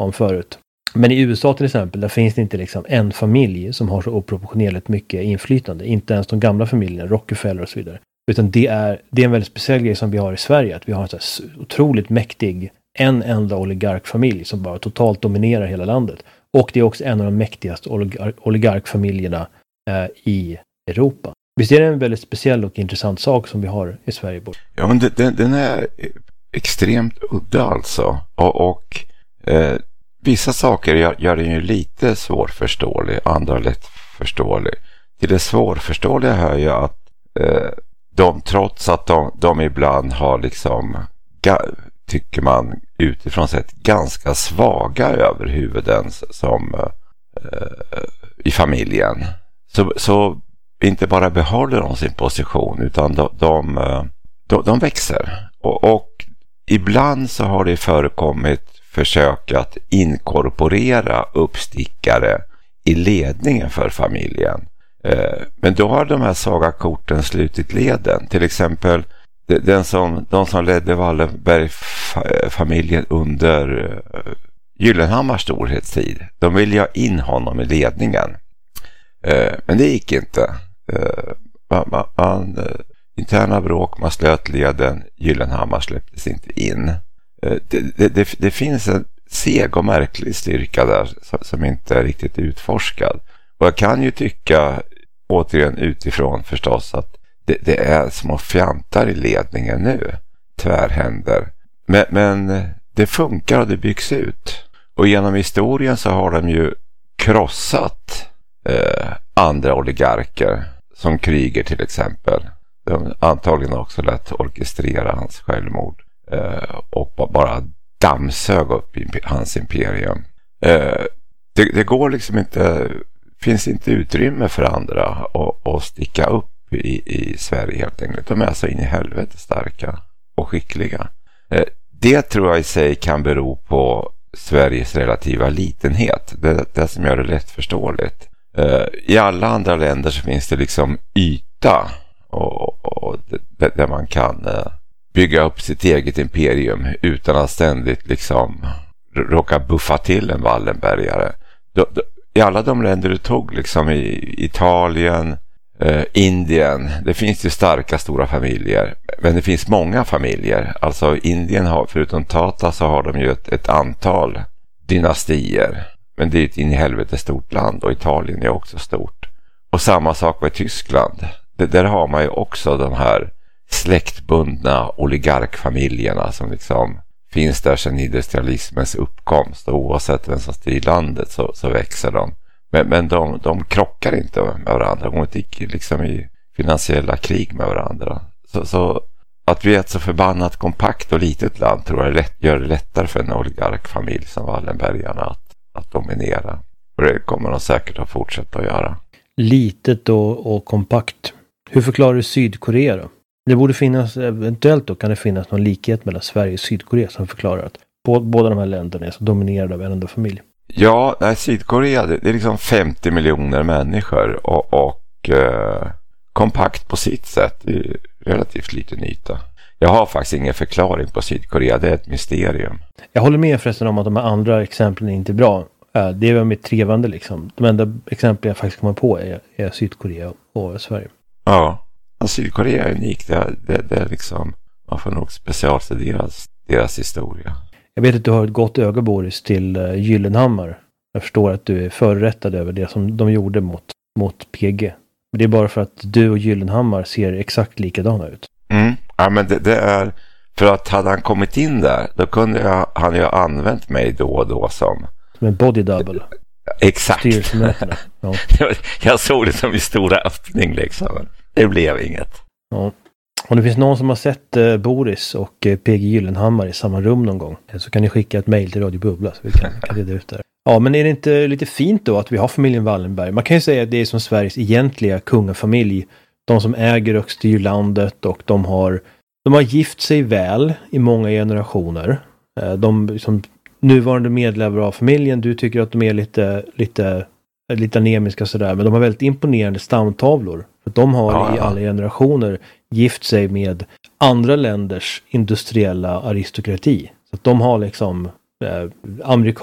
om förut. Men i USA till exempel, där finns det inte liksom en familj som har så oproportionerligt mycket inflytande. Inte ens de gamla familjerna, Rockefeller och så vidare. Utan det är en väldigt speciell grej som vi har i Sverige. Att vi har en så här otroligt mäktig, en enda oligarkfamilj som bara totalt dominerar hela landet. Och det är också en av de mäktigaste oligarkfamiljerna i Europa. Visst är det en väldigt speciell och intressant sak som vi har i Sverige? Ja, men den är extremt udda alltså. Och vissa saker gör den ju lite svårförståelig, andra lättförståelig. Till det svårförståeliga hör ju att de, trots att de ibland har liksom, tycker man utifrån sett, ganska svaga överhuvuden som i familjen. Så inte bara behåller de sin position, utan de växer. Och ibland så har det förekommit försök att inkorporera uppstickare i ledningen för familjen. Men då har de här svaga korten slutit leden. Till exempel de som ledde Wallenberg-familjen under Gyllenhammars storhetstid. De ville ha in honom i ledningen. Men det gick inte. Interna bråk, man slöt leden. Gyllenhammar släpptes inte in. Det finns en seg och märklig styrka där som inte är riktigt utforskad. Och jag kan ju tycka, återigen utifrån förstås, att det är små fjantar i ledningen nu. Tvärhänder. Men det funkar och det byggs ut. Och genom historien så har de ju krossat andra oligarker, som Kryger till exempel. De antagligen också lätt orkestrera hans självmord och bara dammsög upp i hans imperium. Det går liksom inte, finns inte utrymme för andra att sticka upp i Sverige helt enkelt. De är så in i helvete starka och skickliga. Det tror jag i sig kan bero på Sveriges relativa litenhet. Det som gör det lättförståeligt. I alla andra länder så finns det liksom yta och där man kan bygga upp sitt eget imperium utan att ständigt liksom råka buffa till en Wallenbergare. I alla de länder du tog, liksom i Italien, Indien, det finns ju starka stora familjer, men det finns många familjer. Alltså Indien har, förutom Tata, så har de ju ett antal dynastier, men det är ett in i helvete stort land, och Italien är också stort. Och samma sak med Tyskland. Där har man ju också de här släktbundna oligarkfamiljerna som liksom finns där sedan industrialismens uppkomst, och oavsett vem som styr landet så växer de. Men de krockar inte med varandra. De går inte liksom i finansiella krig med varandra. Så att vi är ett så förbannat kompakt och litet land tror jag gör det lättare för en oligarkfamilj som Wallenbergarna att dominera. Och det kommer de säkert att fortsätta att göra. Litet och kompakt. Hur förklarar du Sydkorea då? Det borde finnas, eventuellt då kan det finnas någon likhet mellan Sverige och Sydkorea som förklarar att båda de här länderna är så dominerade av en enda familj. Ja, Sydkorea det är liksom 50 miljoner människor och kompakt på sitt sätt. Det är relativt liten yta. Jag har faktiskt ingen förklaring på Sydkorea, det är ett mysterium. Jag håller med förresten om att de här andra exemplen är inte bra. Det är med trevande liksom. De enda exempel jag faktiskt kommer på är Sydkorea och Sverige. Ja, Sydkorea är unikt. Det är liksom, man får nog specialstudera deras historia. Jag vet att du har ett gott öga, Boris, till Gyllenhammar. Jag förstår att du är förrättad över det som de gjorde mot PG. Men det är bara för att du och Gyllenhammar ser exakt likadana ut. Ja, men det är för att hade han kommit in där, då kunde han ju använt mig då och då som en body double. Exakt. Ja. Jag såg det som en stora öppning liksom. Det blev inget. Ja. Om det finns någon som har sett Boris och PG Gyllenhammar i samma rum någon gång, så kan ni skicka ett mejl till Radio Bubbla så vi kan reda ut det. Ja, men är det inte lite fint då att vi har familjen Wallenberg? Man kan ju säga att det är som Sveriges egentliga kungafamilj. De som äger och styr landet, och de har gift sig väl i många generationer. De som nuvarande medlemmar av familjen, du tycker att de är lite anemiska sådär, men de har väldigt imponerande stamtavlor. För de har i alla generationer gift sig med andra länders industriella aristokrati. Så att de har liksom